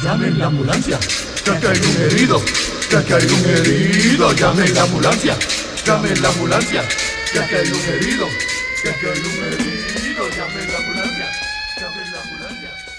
llamen la ambulancia, que aquí hay un herido, que aquí hay un herido, llamen la ambulancia, llamen la ambulancia, que aquí hay un herido, que aquí hay un herido, llamen la ambulancia, llamen la ambulancia.